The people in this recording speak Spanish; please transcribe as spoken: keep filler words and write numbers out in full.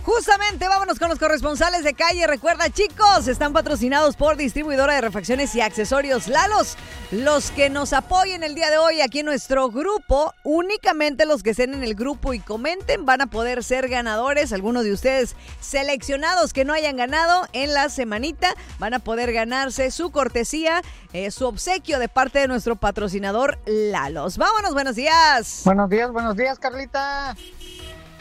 Justamente, vámonos con los corresponsales de calle. Recuerda, chicos, están patrocinados por Distribuidora de Refacciones y Accesorios Lalos. Los que nos apoyen el día de hoy aquí en nuestro grupo, únicamente los que estén en el grupo y comenten van a poder ser ganadores. Algunos de ustedes seleccionados que no hayan ganado en la semanita van a poder ganarse su cortesía, eh, su obsequio de parte de nuestro patrocinador Lalos. Vámonos, buenos días. Buenos días, buenos días, Carlita.